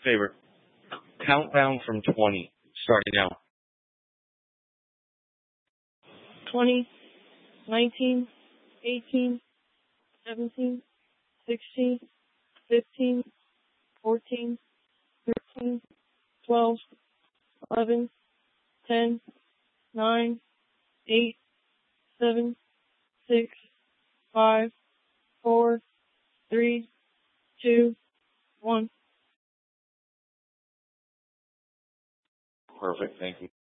Favor. Countdown from 20. Starting now. 20, 19, 18, 17, 16, 15, 14, 13, 12, 11, 10, 9, 8, 7, 6, 5, 4, 3, 2, 1. Perfect. Thank you.